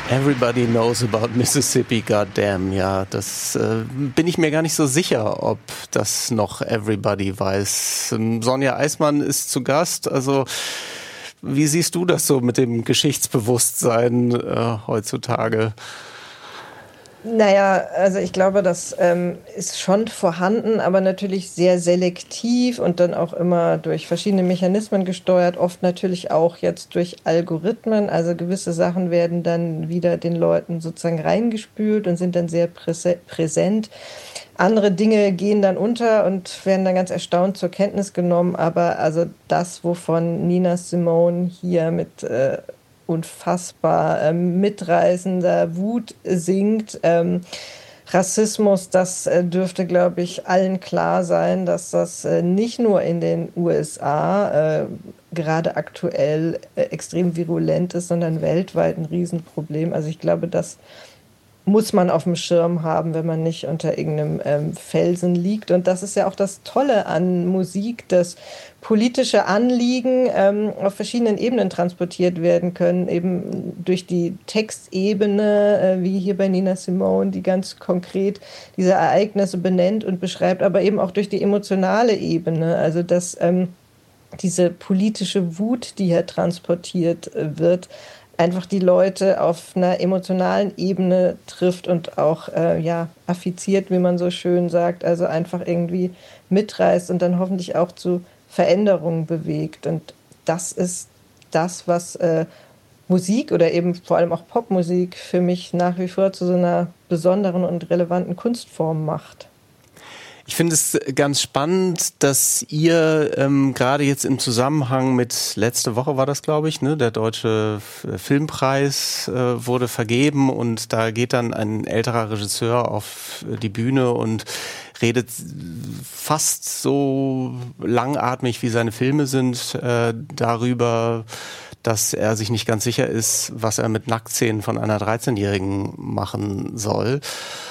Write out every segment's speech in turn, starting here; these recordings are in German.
Everybody knows about Mississippi, goddamn. Ja, das bin ich mir gar nicht so sicher, ob das noch everybody weiß. Sonja Eismann ist zu Gast. Also, wie siehst du das so mit dem Geschichtsbewusstsein heutzutage? Naja, also ich glaube, das ist schon vorhanden, aber natürlich sehr selektiv und dann auch immer durch verschiedene Mechanismen gesteuert, oft natürlich auch jetzt durch Algorithmen. Also gewisse Sachen werden dann wieder den Leuten sozusagen reingespült und sind dann sehr präsent. Andere Dinge gehen dann unter und werden dann ganz erstaunt zur Kenntnis genommen. Aber also das, wovon Nina Simone hier mit unfassbar mitreißender Wut singt. Rassismus, das dürfte, glaube ich, allen klar sein, dass das nicht nur in den USA gerade aktuell extrem virulent ist, sondern weltweit ein Riesenproblem. Also ich glaube, das muss man auf dem Schirm haben, wenn man nicht unter irgendeinem Felsen liegt. Und das ist ja auch das Tolle an Musik, dass politische Anliegen auf verschiedenen Ebenen transportiert werden können, eben durch die Textebene, wie hier bei Nina Simone, die ganz konkret diese Ereignisse benennt und beschreibt, aber eben auch durch die emotionale Ebene, also dass diese politische Wut, die hier transportiert wird, einfach die Leute auf einer emotionalen Ebene trifft und auch affiziert, wie man so schön sagt, also einfach irgendwie mitreißt und dann hoffentlich auch zu Veränderungen bewegt. Und das ist das, was Musik oder eben vor allem auch Popmusik für mich nach wie vor zu so einer besonderen und relevanten Kunstform macht. Ich finde es ganz spannend, dass ihr gerade jetzt im Zusammenhang mit, letzte Woche war das, glaube ich, ne, der Deutsche Filmpreis wurde vergeben und da geht dann ein älterer Regisseur auf die Bühne und redet fast so langatmig, wie seine Filme sind, darüber, dass er sich nicht ganz sicher ist, was er mit Nacktszenen von einer 13-Jährigen machen soll.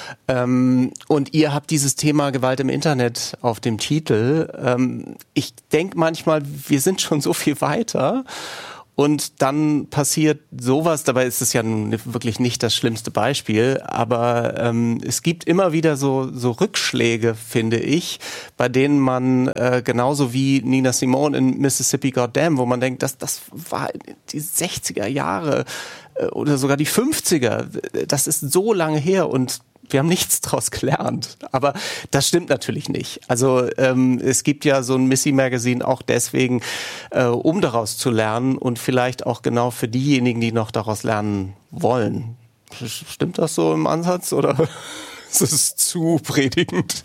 Und ihr habt dieses Thema Gewalt im Internet auf dem Titel. Ich denke manchmal, wir sind schon so viel weiter und dann passiert sowas. Dabei ist es ja wirklich nicht das schlimmste Beispiel, aber es gibt immer wieder so Rückschläge, finde ich, bei denen man genauso wie Nina Simone in Mississippi Goddamn, wo man denkt, das war die 60er Jahre oder sogar die 50er. Das ist so lange her und wir haben nichts draus gelernt, aber das stimmt natürlich nicht. Also es gibt ja so ein Missy Magazine auch deswegen, um daraus zu lernen und vielleicht auch genau für diejenigen, die noch daraus lernen wollen. Stimmt das so im Ansatz oder ist es zu predigend?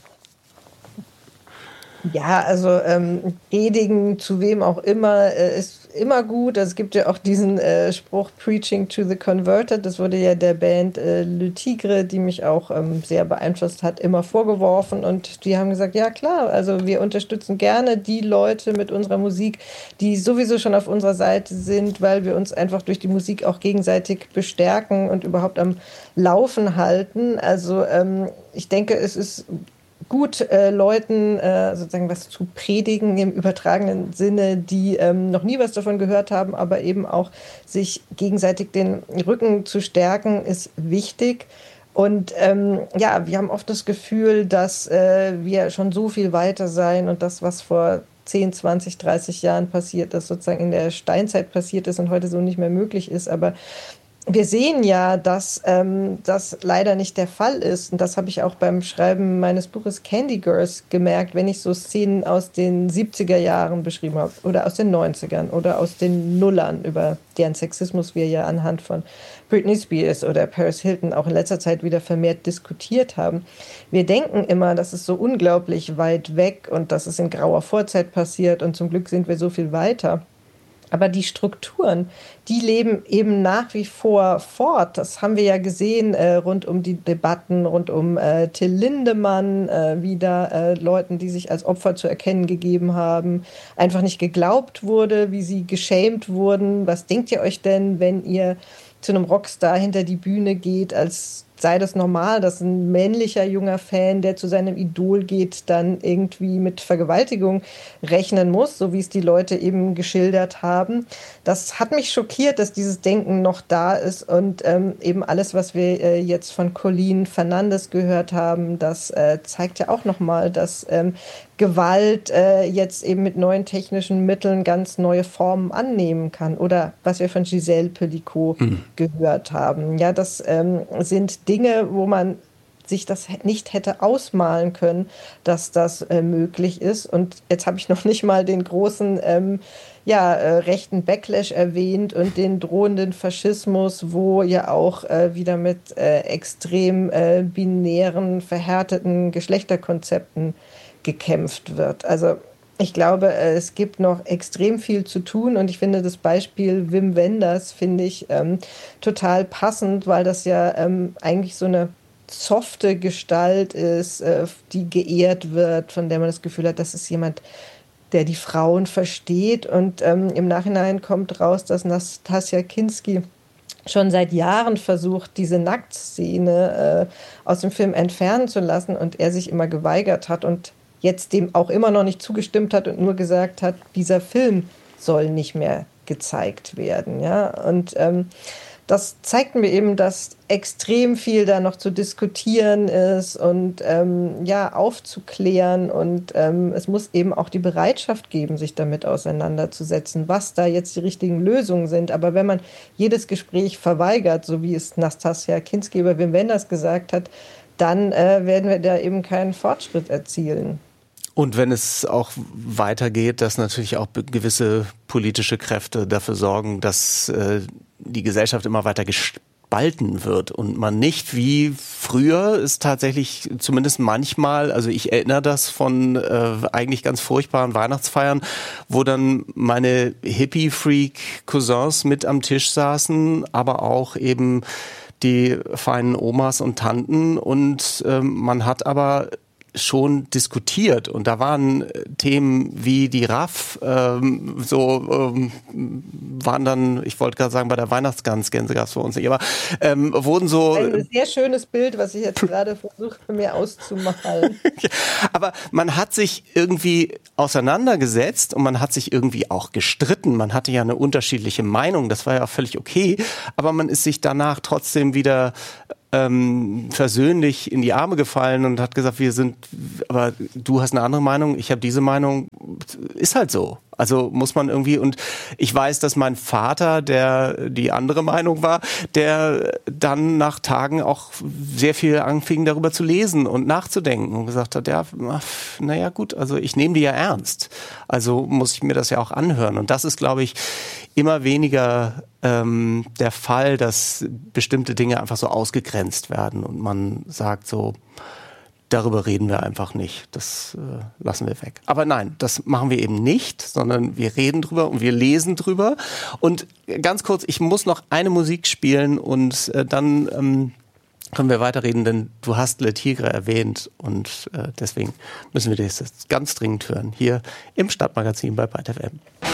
Ja, also predigen zu wem auch immer ist immer gut. Also es gibt ja auch diesen Spruch Preaching to the Converted. Das wurde ja der Band Le Tigre, die mich auch sehr beeinflusst hat, immer vorgeworfen. Und die haben gesagt, ja klar, also wir unterstützen gerne die Leute mit unserer Musik, die sowieso schon auf unserer Seite sind, weil wir uns einfach durch die Musik auch gegenseitig bestärken und überhaupt am Laufen halten. Also ich denke, es ist gut, Leuten sozusagen was zu predigen im übertragenen Sinne, die noch nie was davon gehört haben, aber eben auch sich gegenseitig den Rücken zu stärken, ist wichtig. Und wir haben oft das Gefühl, dass wir schon so viel weiter sein und das, was vor 10, 20, 30 Jahren passiert ist, sozusagen in der Steinzeit passiert ist und heute so nicht mehr möglich ist. Aber wir sehen ja, dass das leider nicht der Fall ist. Und das habe ich auch beim Schreiben meines Buches Candy Girls gemerkt, wenn ich so Szenen aus den 70er Jahren beschrieben habe oder aus den 90ern oder aus den Nullern, über deren Sexismus wir ja anhand von Britney Spears oder Paris Hilton auch in letzter Zeit wieder vermehrt diskutiert haben. Wir denken immer, das ist so unglaublich weit weg und das ist in grauer Vorzeit passiert und zum Glück sind wir so viel weiter. Aber die Strukturen, die leben eben nach wie vor fort. Das haben wir ja gesehen rund um die Debatten, rund um Till Lindemann, wieder Leuten, die sich als Opfer zu erkennen gegeben haben, einfach nicht geglaubt wurde, wie sie geschämt wurden. Was denkt ihr euch denn, wenn ihr zu einem Rockstar hinter die Bühne geht als sei das normal, dass ein männlicher junger Fan, der zu seinem Idol geht, dann irgendwie mit Vergewaltigung rechnen muss, so wie es die Leute eben geschildert haben. Das hat mich schockiert, dass dieses Denken noch da ist und eben alles, was wir jetzt von Colleen Fernandes gehört haben, das zeigt ja auch nochmal, dass Gewalt jetzt eben mit neuen technischen Mitteln ganz neue Formen annehmen kann. Oder was wir von Gisèle Pelicot gehört haben. Ja, das sind Dinge, wo man sich das nicht hätte ausmalen können, dass das möglich ist. Und jetzt habe ich noch nicht mal den großen rechten Backlash erwähnt und den drohenden Faschismus, wo ja auch wieder mit extrem binären, verhärteten Geschlechterkonzepten gekämpft wird. Also ich glaube, es gibt noch extrem viel zu tun und ich finde das Beispiel Wim Wenders finde ich total passend, weil das ja eigentlich so eine softe Gestalt ist, die geehrt wird, von der man das Gefühl hat, das ist jemand, der die Frauen versteht und im Nachhinein kommt raus, dass Nastassja Kinski schon seit Jahren versucht, diese Nacktszene aus dem Film entfernen zu lassen und er sich immer geweigert hat und jetzt dem auch immer noch nicht zugestimmt hat und nur gesagt hat, dieser Film soll nicht mehr gezeigt werden. Ja? Und das zeigt mir eben, dass extrem viel da noch zu diskutieren ist und aufzuklären. Und es muss eben auch die Bereitschaft geben, sich damit auseinanderzusetzen, was da jetzt die richtigen Lösungen sind. Aber wenn man jedes Gespräch verweigert, so wie es Nastassja Kinski über Wim Wenders gesagt hat, dann werden wir da eben keinen Fortschritt erzielen. Und wenn es auch weitergeht, dass natürlich auch gewisse politische Kräfte dafür sorgen, dass die Gesellschaft immer weiter gespalten wird und man nicht wie früher ist tatsächlich zumindest manchmal, also ich erinnere das von eigentlich ganz furchtbaren Weihnachtsfeiern, wo dann meine Hippie-Freak-Cousins mit am Tisch saßen, aber auch eben die feinen Omas und Tanten und man hat aber schon diskutiert und da waren Themen wie die RAF waren dann, ich wollte gerade sagen, bei der Weihnachtsgans, Gänse gab es für uns nicht, aber wurden so... Ein sehr schönes Bild, was ich jetzt gerade versuche, mir auszumalen. Aber man hat sich irgendwie auseinandergesetzt und man hat sich irgendwie auch gestritten. Man hatte ja eine unterschiedliche Meinung, das war ja auch völlig okay, aber man ist sich danach trotzdem wieder versöhnlich in die Arme gefallen und hat gesagt, aber du hast eine andere Meinung, ich habe diese Meinung, ist halt so. Also muss man irgendwie, und ich weiß, dass mein Vater, der die andere Meinung war, der dann nach Tagen auch sehr viel anfing, darüber zu lesen und nachzudenken und gesagt hat, ja, naja gut, also ich nehme die ja ernst. Also muss ich mir das ja auch anhören. Und das ist, glaube ich, immer weniger der Fall, dass bestimmte Dinge einfach so ausgegrenzt werden und man sagt so, darüber reden wir einfach nicht, das lassen wir weg. Aber nein, das machen wir eben nicht, sondern wir reden drüber und wir lesen drüber. Und ganz kurz, ich muss noch eine Musik spielen und dann können wir weiterreden, denn du hast Le Tigre erwähnt und deswegen müssen wir das jetzt ganz dringend hören, hier im Stadtmagazin bei Byte FM.